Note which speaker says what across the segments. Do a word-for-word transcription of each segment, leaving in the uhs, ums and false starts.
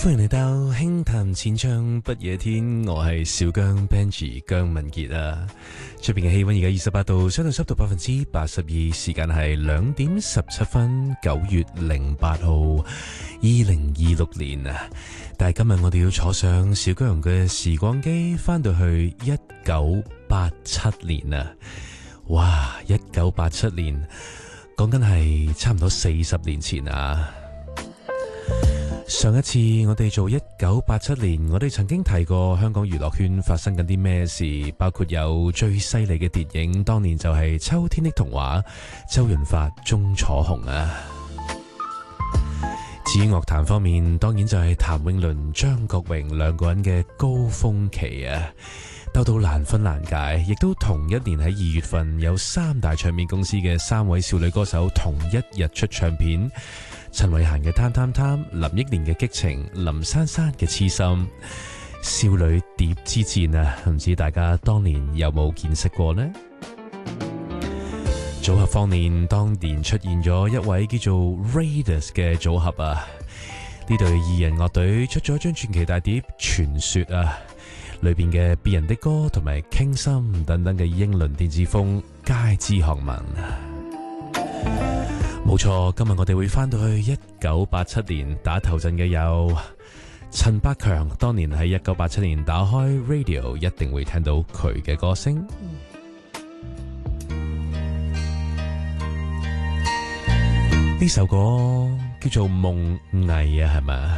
Speaker 1: 歡迎嚟到輕談淺唱不夜天，我係小姜 Benji 姜文傑啊。出邊嘅氣溫而家二十八度，相對濕度百分之八十二，時間係兩點十七分，九月零八號，二零二六年啊。但係今日我哋要坐上小姜嘅時光機，翻到去一九八七年啊！哇，一九八七年，講緊係差唔多四十年前啊！上一次我哋做一九八七年，我哋曾經提過香港娛樂圈發生緊啲咩事，包括有最犀利嘅電影，當年就係《秋天的童話》，周潤發、鐘楚紅啊。至於樂壇方面，當然就係譚詠麟、張國榮兩個人嘅高峰期啊，鬥到難分難解，亦都同一年喺二月份有三大唱片公司嘅三位少女歌手同一日出唱片。陳慧嫻嘅貪貪貪，林憶蓮嘅激情，林珊珊嘅痴心，少女碟之戰啊！唔知大家當年有冇見識過呢？組合方面，當年出現咗一位叫做 Raiders 嘅組合啊！呢隊二人樂隊出咗張傳奇大碟《傳說》啊，裏邊嘅別人的歌同埋傾心等等嘅英倫電子風皆知學問。冇錯，今日我哋會翻到去一九八七年，打頭陣嘅有陳百強，當年喺一九八七年打開 radio 一定會聽到佢嘅歌聲。呢首歌叫做夢藝啊，係咪？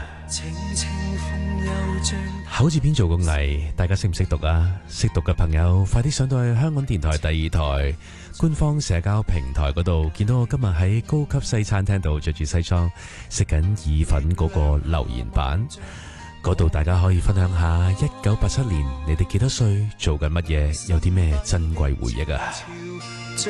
Speaker 1: 口字邊做個藝，大家識唔識讀啊？識讀嘅朋友快啲上到去香港電台第二台官方社交平台嗰度，見到我今日喺高級西餐廳度着住西裝食緊意粉嗰個留言板嗰度，大家可以分享下一九八七年你哋幾多歲，做緊乜嘢，有啲咩珍貴回憶啊？